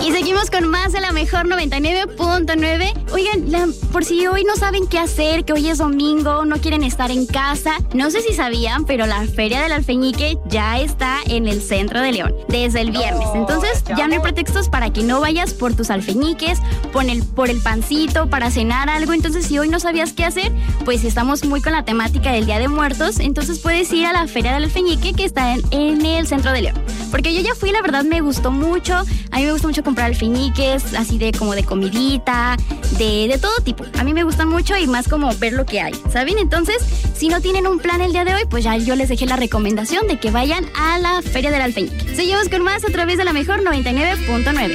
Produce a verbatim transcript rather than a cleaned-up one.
Y seguimos con más de la mejor noventa y nueve punto nueve. Oigan, la, por si hoy no saben qué hacer, que hoy es domingo, no quieren estar en casa, no sé si sabían, pero la Feria del Alfeñique ya está en el centro de León desde el viernes. Entonces ya no hay pretextos para que no vayas por tus alfeñiques, por el, por el pancito, para cenar algo. Entonces, si hoy no sabías qué hacer, pues estamos muy con la temática del Día de Muertos. Entonces puedes ir a la Feria del Alfeñique que está en, en el centro de León. Porque yo ya fui, la verdad me gustó mucho. A mí me gusta mucho comprar alfeñiques, así de como de comidita, de, de todo tipo. A mí me gusta mucho y más como ver lo que hay, ¿saben? Entonces, si no tienen un plan el día de hoy, pues ya yo les dejé la recomendación de que vayan a la Feria del Alfeñique. Seguimos con más a través de la mejor noventa y nueve punto nueve.